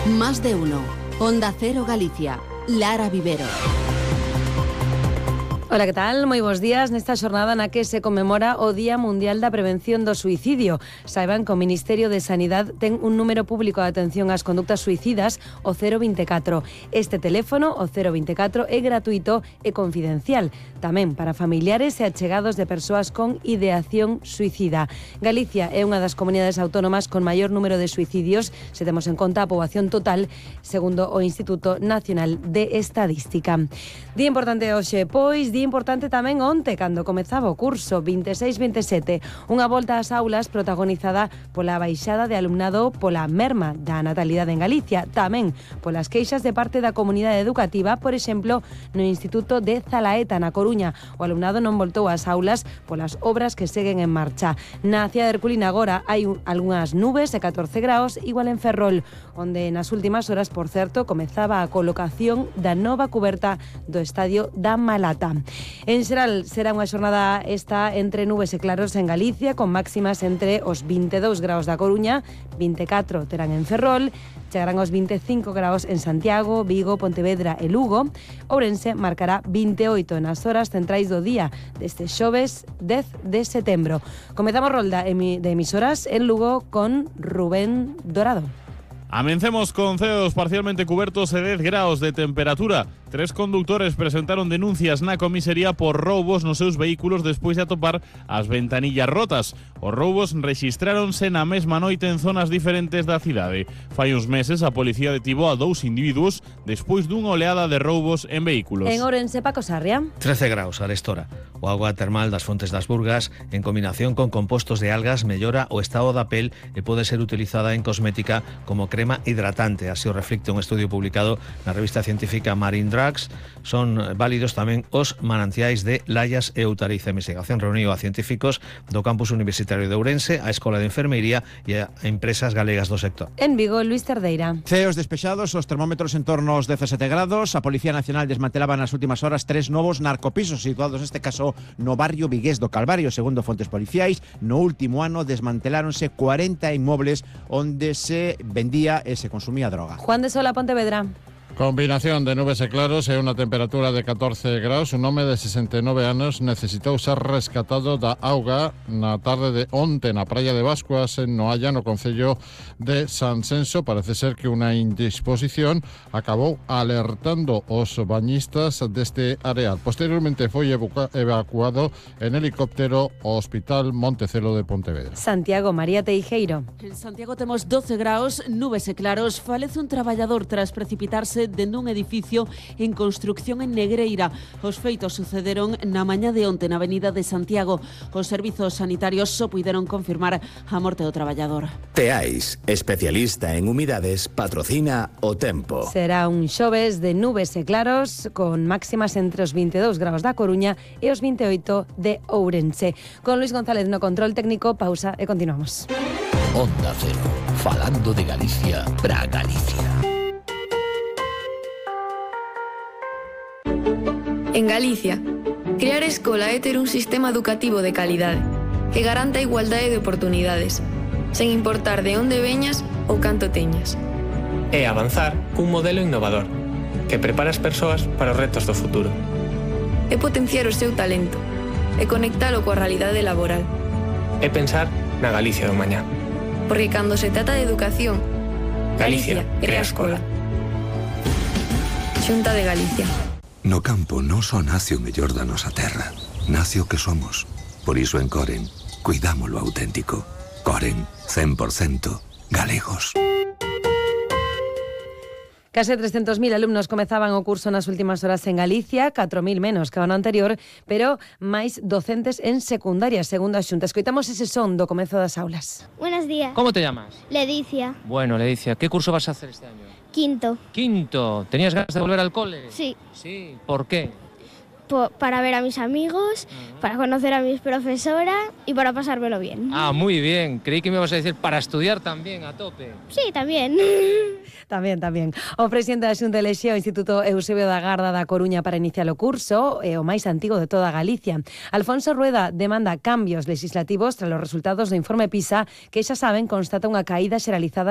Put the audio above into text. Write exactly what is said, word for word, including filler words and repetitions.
Más de uno. Onda Cero Galicia. Lara Vivero. Ola, que tal? Moi bons días. Nesta xornada na que se conmemora o Día Mundial da Prevención do Suicidio. Saiban que o Ministerio de Sanidade ten un número público de atención ás conductas suicidas, o cero veinticuatro. Este teléfono, o cero veinticuatro, é gratuito e confidencial. Tamén para familiares e achegados de persoas con ideación suicida. Galicia é unha das comunidades autónomas con maior número de suicidios, se temos en conta a poboación total, segundo o Instituto Nacional de Estadística. Día importante hoxe, pois, día importante tamén onte, cando comezaba o curso veintiséis veintisiete, unha volta ás aulas protagonizada pola baixada de alumnado pola merma da natalidade en Galicia, tamén polas queixas de parte da comunidade educativa, por exemplo, no Instituto de Zalaeta, na Coruña. O alumnado non voltou ás aulas polas obras que seguen en marcha. Na cidade de Herculín agora hai algunhas nubes e catorce graos, igual en Ferrol, onde nas últimas horas, por certo, comezaba a colocación da nova cuberta do estadio da Malata. En xeral, será unha xornada esta entre nubes e claros en Galicia, con máximas entre os veintidós graos da Coruña, veinticuatro terán en Ferrol, chegarán aos veinticinco graos en Santiago, Vigo, Pontevedra e Lugo. Ourense marcará veintioito nas horas centrais do día deste xoves dez de setembro. Comezamos rolda de emisoras en Lugo con Rubén Dorado. Amencemos con ceos parcialmente cubertos e dez graos de temperatura. Tres conductores presentaron denuncias na comisaría por roubos nos seus vehículos despois de atopar as ventanillas rotas. Os roubos rexistráronse na mesma noite en zonas diferentes da cidade. Fai uns meses a policía detivo a dous individuos despois dunha oleada de roubos en vehículos. En Ourense, Paco Sarria. trece graos arestora. O agua termal das Fontes das Burgas, en combinación con compostos de algas, mellora o estado da pel e pode ser utilizada en cosmética como crema hidratante. Así o reflicte un estudio publicado na revista científica Marine Drugs. Son válidos tamén os mananciais de Layas e Outariz. A investigación reuniu a científicos do campus universitario de Ourense, a Escola de Enfermería e a empresas galegas do sector. En Vigo, Luis Cerdeira. Ceos despexados, os termómetros en torno aos dezasete grados. A Policía Nacional desmantelaba nas últimas horas tres novos narcopisos situados neste caso no barrio vigués do Calvario. Segundo fontes policiais, no último ano desmanteláronse cuarenta inmobles onde se vendía e se consumía droga. Juan de Sola, Pontevedra. Combinación de nubes e claros e unha temperatura de catorce graus. Un home de sesenta e nove anos necesitou ser rescatado da auga na tarde de onte na praia de Bascuas, en Noalla, no concello de Sansenso. Parece ser que unha indisposición acabou alertando os bañistas deste areal. Posteriormente foi evacuado en helicóptero ao Hospital Montecelo de Pontevedra. Santiago, María Teijeiro. En Santiago temos doce graus, nubes e claros. Falece un traballador tras precipitarse dende un edificio en construcción en Negreira. Os feitos sucederon na mañá de onte na avenida de Santiago. Os servizos sanitarios só puideron confirmar a morte do traballador. Teais, especialista en humidades, patrocina o tempo. Será un xoves de nubes e claros, con máximas entre os veintidós graos da Coruña e os veintioito de Ourense. Con Luis González no control técnico, pausa e continuamos. Onda Cero, falando de Galicia para Galicia. En Galicia, crear escola é ter un sistema educativo de calidade que garanta a igualdade de oportunidades, sen importar de onde veñas ou canto teñas. É avanzar cun modelo innovador que prepara as persoas para os retos do futuro. É potenciar o seu talento e conectalo coa realidade laboral. É pensar na Galicia do mañá. Porque cando se trata de educación, Galicia, Galicia crea crea escola. Xunta de Galicia. No campo non só nace o mellor da nosa terra, nace o que somos. Por iso en Coren, cuidamos lo auténtico. Coren, cen por cento galegos. Case trescentos mil alumnos comezaban o curso nas últimas horas en Galicia, catro mil menos que o ano anterior, pero máis docentes en secundaria, segundo a Xunta. Escoitamos ese son do comezo das aulas. Buenos días. ¿Cómo te llamas? Ledicia. Bueno, Ledicia, ¿qué curso vas a hacer este año? Quinto. Quinto. ¿Tenías ganas de volver al cole? Sí. Sí. ¿Por qué? Po- para ver a mis amigos, uh-huh. para conocer a mis profesoras y para pasármelo bien. Ah, muy bien. Creí que me ibas a decir para estudiar también, a tope. Sí, también. Tamén, tamén. O presidente da Xunta elexeu o Instituto Eusebio da Garda da Coruña para iniciar o curso, é o máis antigo de toda Galicia. Alfonso Rueda demanda cambios legislativos tras os resultados do informe PISA, que xa saben constata unha caída xeralizada